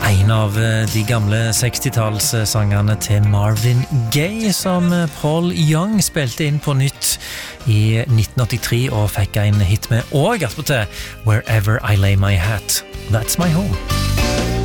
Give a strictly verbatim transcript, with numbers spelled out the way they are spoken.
En av de gamle sekstitalls-sangene til Marvin Gaye som Paul Young spilte inn på nytt i nitten åttitre og fikk en hit med og attpåtil Wherever I Lay My Hat, That's My Home.